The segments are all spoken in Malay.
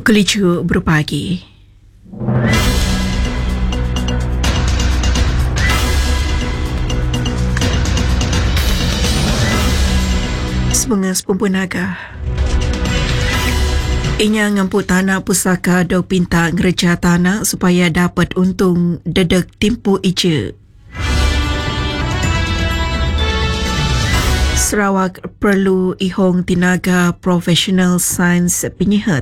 Pukul 7 berpagi. Sebengas Pempunaga. Inya ngampuk tanah pusaka do pinta ngereja tanah supaya dapat untung dedek timpu ije. Sarawak perlu ihong tenaga profesional sains penyihat.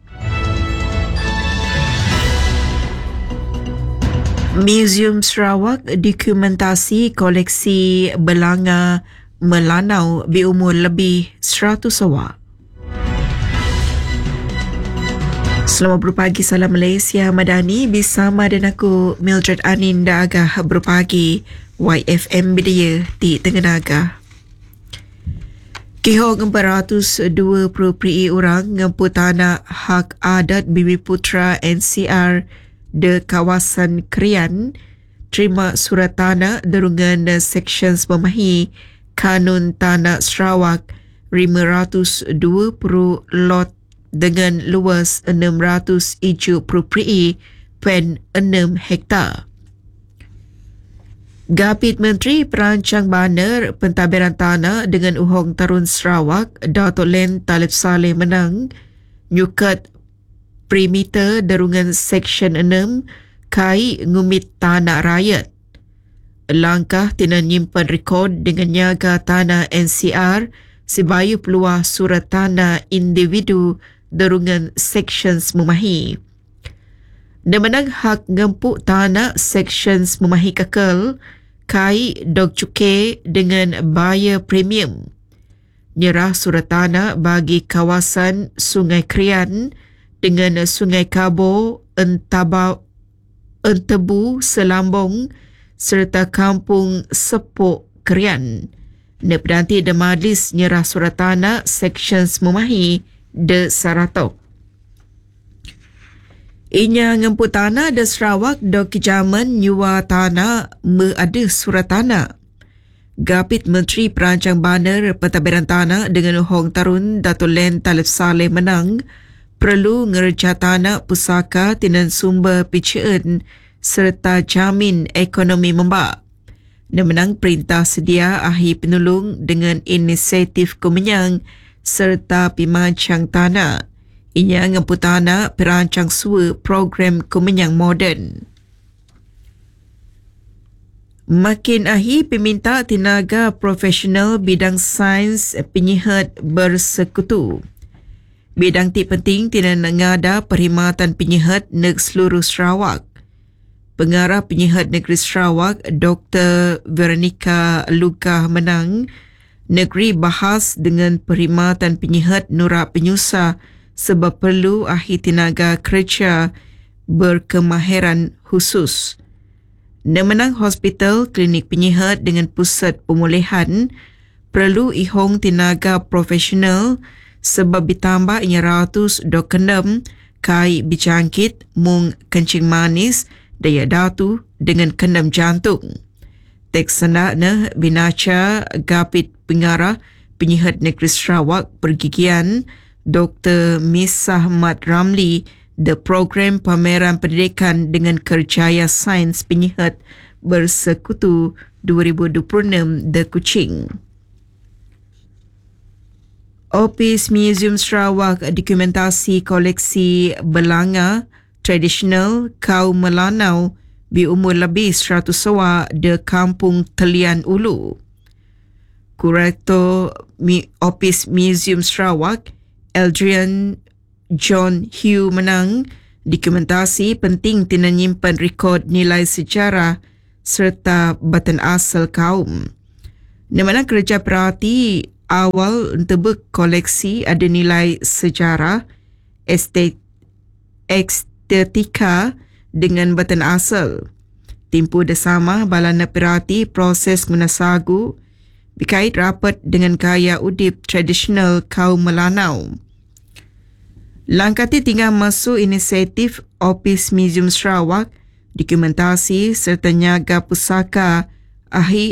Museum Sarawak dokumentasi koleksi belanga Melanau berumur lebih 100 awak. Selamat berpagi, salam Malaysia Madani bersama dengan aku Mildred Aninda Agah berpagi YFM Bidaya di Terengganu. Kihong 420 properti orang ngampuk tanah hak adat Bumi Putra NCR de kawasan Krian terima surat tanah derungan Seksyen Memahi Kanun Tanah Sarawak 520 lot dengan luas 607 properti pen 6 hektar. Gapit Menteri Perancang Baner Pentadbiran Tanah dengan Uhong Tarun Sarawak Datuk Len Talib Saleh menang nyukat perimeter derungan Seksyen 6 kai ngumit tanah rakyat. Langkah tina nyimpan rekod dengan nyaga tanah NCR sebayu peluah surat tanah individu derungan Seksyen Memahi. Demenang hak ngempuk tanah Seksyen Memahi kekal kai dog cukai dengan bayar premium. Nyerah surat tanah bagi kawasan Sungai Krian dengan Sungai Kabo, Entebu, Selambong serta Kampung Sepok Krian. Nepdanti de Majlis nyerah surat tanah Seksyen Memahi de Saratok. Inya ngempuk tanah de Sarawak do kejaman nyua tanah ada surat tanah. Gapit Menteri Perancang Baner Pentadbiran Tanah dengan Hong Tarun Datuk Len Talib Saleh menang perlu ngereja tanah pusaka tinan sumber picaan serta jamin ekonomi membak. Dan menang perintah sedia ahli penolong dengan inisiatif Kemenyang serta pimancang tanah. Inya ngampuk tanah perancang sua program Kemenyang moden. Makin ahli peminta tenaga profesional bidang sains penyihat bersekutu. Bidang ti penting tina ngada perkhidmatan penyihat neg seluruh Sarawak. Pengarah Penyihat Negeri Sarawak Dr. Veronica Lugah menang negeri bahas dengan perkhidmatan penyihat Nura Penyusa sebab perlu ahli tenaga kerja berkemahiran khusus. Menang hospital klinik penyihat dengan pusat pemulihan perlu ihong tenaga profesional sebab ditambah inya ratus dok kendam kai berjangkit mung kencing manis daya datu dengan kendam jantung. Teksana binaca Gapit Pengarah Penyihat Negeri Sarawak Pergigian Dr. Misah Mat Ramli the program pameran pendidikan dengan kerjaya sains penyihat bersekutu 2026 de Kuching. Opis Museum Sarawak dokumentasi koleksi belanga tradisional kaum Melanau berumur lebih 100 awak de Kampung Telian Ulu. Kurator Opis Museum Sarawak Adrian John Hugh menang dokumentasi penting tina nyimpan rekod nilai sejarah serta batan asal kaum. Di mana kerja perhati awal untuk koleksi ada nilai sejarah, estetika dengan batan asal. Timpu desama balana perhati proses menasagu berkait rapat dengan gaya udip tradisional kaum Melanau. Langkah tinggal masuk inisiatif Opis Museum Sarawak, dokumentasi serta nyaga pusaka ahli